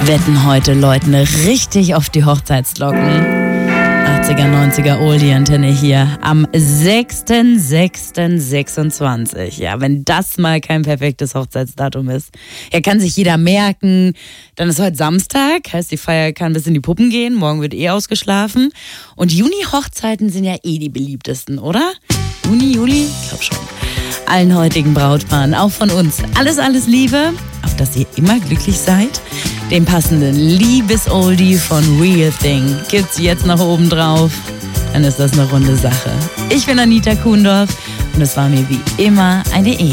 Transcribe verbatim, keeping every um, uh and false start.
wetten heute Leuten richtig auf die Hochzeitsglocken. achtziger, neunziger Oldie-Antenne hier am sechster sechster sechsundzwanzig. Ja, wenn das mal kein perfektes Hochzeitsdatum ist. Ja, kann sich jeder merken. Dann ist heute Samstag, heißt die Feier kann bis in die Puppen gehen. Morgen wird eh ausgeschlafen. Und Juni-Hochzeiten sind ja eh die beliebtesten, oder? Juni, Juli? Ich glaub schon. Allen heutigen Brautpaaren, auch von uns, alles, alles Liebe, auf dass ihr immer glücklich seid. Den passenden Liebes-Oldie von Real Thing gibt's jetzt noch oben drauf. Dann ist das eine runde Sache. Ich bin Anita Kuhndorf und es war mir wie immer eine Ehre.